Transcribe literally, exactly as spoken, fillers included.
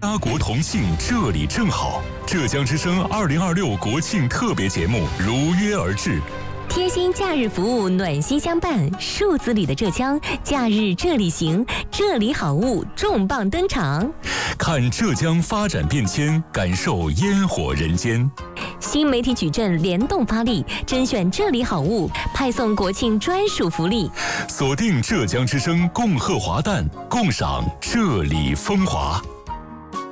家国同庆，这里正好。浙江之声二零二六国庆特别节目如约而至。 贴心假日服务，暖心相伴，数字里的浙江，假日这里行，这里好物重磅登场。 看浙江发展变迁，感受烟火人间。 新媒体矩阵联动发力，甄选这里好物，派送国庆专属福利。 锁定浙江之声，共贺华诞，共赏这里风华。